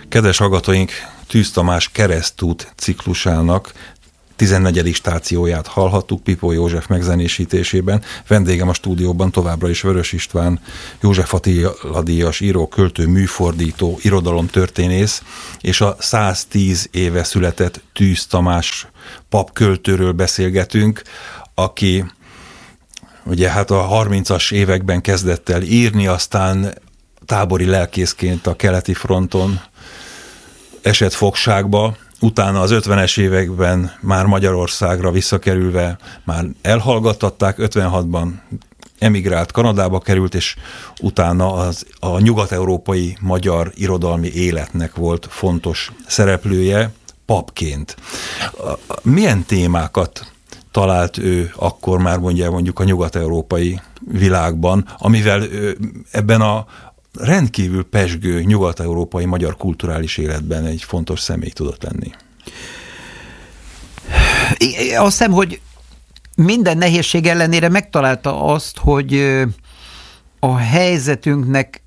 Kedves hallgatóink, Tűz Tamás Keresztút ciklusának 14. stációját hallhattuk Pipó József megzenésítésében. Vendégem a stúdióban továbbra is Vörös István, József Attila díjas író, költő, műfordító, irodalomtörténész, és a 110 éve született Tűz Tamás papköltőről beszélgetünk, aki ugye hát a 30-as években kezdett el írni, aztán tábori lelkészként a keleti fronton esett fogságba, utána az 50-es években már Magyarországra visszakerülve már elhallgattatták, 56-ban emigrált, Kanadába került, és utána a nyugat-európai magyar irodalmi életnek volt fontos szereplője papként. Milyen témákat talált ő akkor már mondjuk a nyugat-európai világban, amivel ebben a rendkívül pezsgő nyugat-európai magyar kulturális életben egy fontos személy tudott lenni? Azt hiszem, hogy minden nehézség ellenére megtalálta azt, hogy a helyzetünknek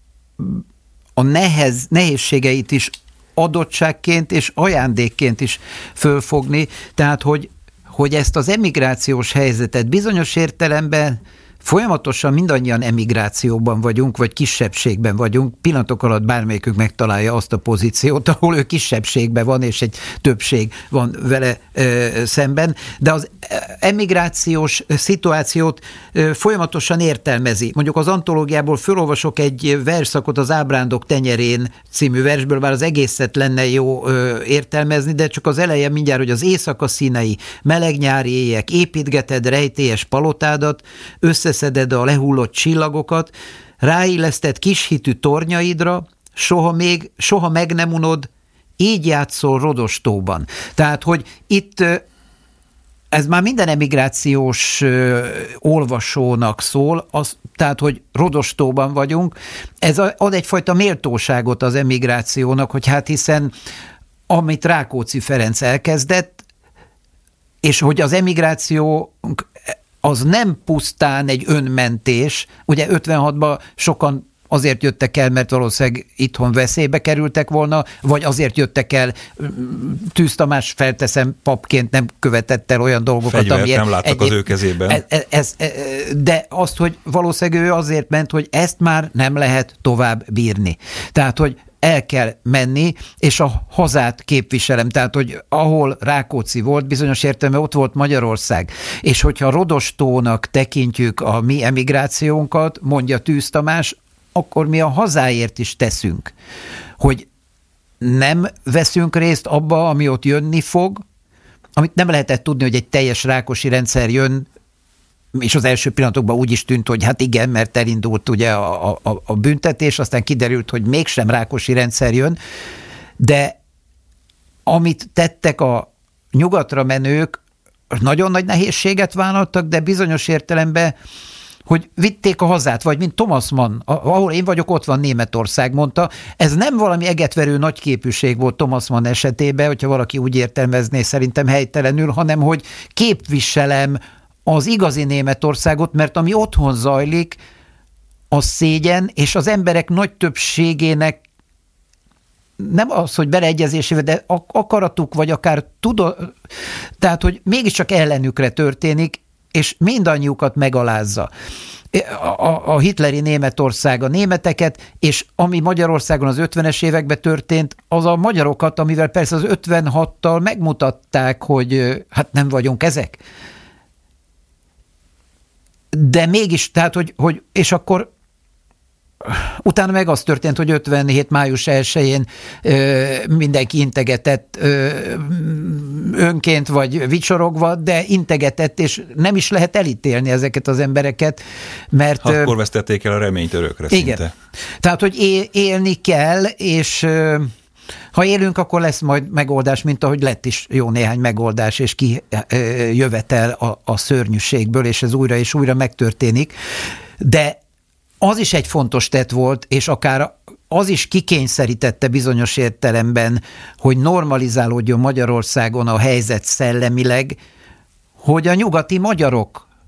a nehézségeit is adottságként és ajándékként is fölfogni, tehát hogy ezt az emigrációs helyzetet bizonyos értelemben folyamatosan mindannyian emigrációban vagyunk, vagy kisebbségben vagyunk. Pillanatok alatt bármelyikünk megtalálja azt a pozíciót, ahol ő kisebbségben van, és egy többség van vele szemben. De az emigrációs szituációt folyamatosan értelmezi. Mondjuk az antológiából fölolvasok egy versszakot, az Ábrándok tenyerén című versből, bár az egészet lenne jó értelmezni, de csak az eleje mindjárt, hogy az éjszaka színei, meleg nyári éjek, építgeted rejtélyes palotádat, összeszeded a lehullott csillagokat, ráilleszted kishitű tornyaidra, soha meg nem unod, így játszol Rodostóban. Tehát, hogy itt ez már minden emigrációs olvasónak szól, tehát, hogy Rodostóban vagyunk, ez ad egyfajta méltóságot az emigrációnak, hogy hát hiszen amit Rákóczi Ferenc elkezdett, és hogy az emigráció az nem pusztán egy önmentés, ugye 56-ban sokan azért jöttek el, mert valószínűleg itthon veszélybe kerültek volna, vagy azért jöttek el, Tűz Tamás, felteszem, papként nem követett el olyan dolgokat, fegyvert nem láttak az ő kezében. De azt, hogy valószínűleg ő azért ment, hogy ezt már nem lehet tovább bírni. Tehát, hogy el kell menni, és a hazát képviselem. Tehát, hogy ahol Rákóczi volt, bizonyos értelemben ott volt Magyarország. És hogyha Rodostónak tekintjük a mi emigrációnkat, mondja Tűz Tamás, akkor mi a hazáért is teszünk. Hogy nem veszünk részt abba, ami ott jönni fog, amit nem lehetett tudni, hogy egy teljes Rákosi rendszer jön, és az első pillanatokban úgy is tűnt, hogy hát igen, mert elindult ugye a büntetés, aztán kiderült, hogy mégsem Rákosi rendszer jön, de amit tettek a nyugatra menők, nagyon nagy nehézséget vállaltak, de bizonyos értelemben, hogy vitték a hazát, vagy mint Thomas Mann, ahol én vagyok, ott van Németország, mondta. Ez nem valami egetverő nagyképűség volt Thomas Mann esetében, hogyha valaki úgy értelmezné, szerintem helytelenül, hanem hogy képviselem az igazi Németországot, mert ami otthon zajlik, az szégyen, és az emberek nagy többségének nem az, hogy beleegyezésével, de akaratuk, vagy akár tehát, hogy mégiscsak ellenükre történik, és mindannyiukat megalázza. A hitleri Németország a németeket, és ami Magyarországon az 50-es években történt, az a magyarokat, amivel persze az 56-tal megmutatták, hogy hát nem vagyunk ezek. De mégis, tehát, hogy és akkor utána meg az történt, hogy 57. május 1-én mindenki integetett önként vagy vicsorogva, de integetett, és nem is lehet elítélni ezeket az embereket, mert... Akkor vesztették el a reményt örökre szinte. Igen. Tehát, hogy élni kell, és ha élünk, akkor lesz majd megoldás, mint ahogy lett is jó néhány megoldás, és kijövetel a szörnyűségből, és ez újra és újra megtörténik. De az is egy fontos tett volt, és akár az is kikényszerítette bizonyos értelemben, hogy normalizálódjon Magyarországon a helyzet szellemileg, hogy a nyugati magyarok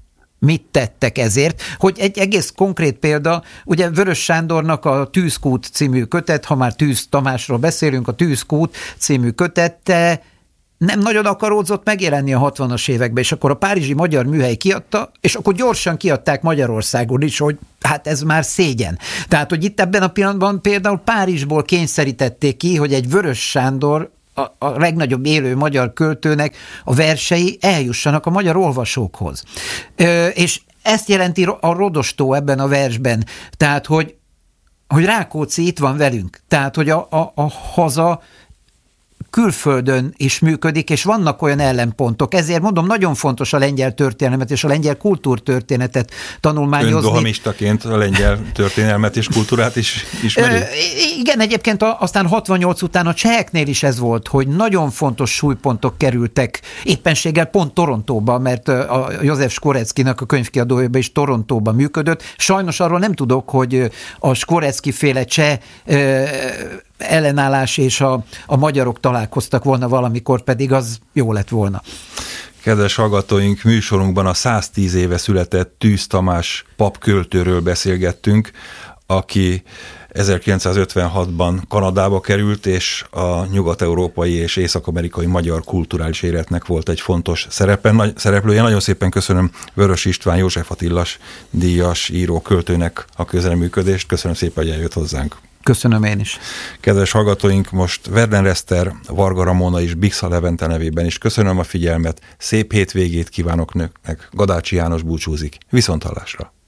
mit tettek ezért, hogy egy egész konkrét példa, ugye Vörös Sándornak a Tűzkút című kötet, ha már Tűz Tamásról beszélünk, a Tűzkút című kötette nem nagyon akaródzott megjelenni a 60-as években, és akkor a Párizsi Magyar Műhely kiadta, és akkor gyorsan kiadták Magyarországon is, hogy hát ez már szégyen. Tehát, hogy itt ebben a pillanatban például Párizsból kényszerítették ki, hogy egy Vörös Sándor, a legnagyobb élő magyar költőnek a versei eljussanak a magyar olvasókhoz. És ezt jelenti a rodostó ebben a versben. Tehát, hogy Rákóczi itt van velünk. Tehát, hogy a haza külföldön is működik, és vannak olyan ellenpontok. Ezért mondom, nagyon fontos a lengyel történelmet és a lengyel kultúrtörténetet tanulmányozni. Ön dohamistaként a lengyel történelmet és kultúrát is ismeri? Igen, egyébként aztán 68 után a cseheknél is ez volt, hogy nagyon fontos súlypontok kerültek éppenséggel pont Torontóba, mert a József Skoreckinak a könyvkiadójában is Torontóban működött. Sajnos arról nem tudok, hogy a Skorecki féle cseh ellenállás és a magyarok találkoztak volna valamikor, pedig az jó lett volna. Kedves hallgatóink, műsorunkban a 110 éve született Tűz Tamás papköltőről beszélgettünk, aki 1956-ban Kanadába került, és a nyugat-európai és észak-amerikai magyar kulturális életnek volt egy fontos szereplője. Nagyon szépen köszönöm Vörös István József Attilas díjas író költőnek a közreműködést. Köszönöm szépen, hogy eljött hozzánk. Köszönöm én is. Kedves hallgatóink, most Verden Eszter, Varga Ramona és Bixa Levente nevében is köszönöm a figyelmet. Szép hétvégét kívánok önöknek. Gadácsi János búcsúzik. Viszonthallásra.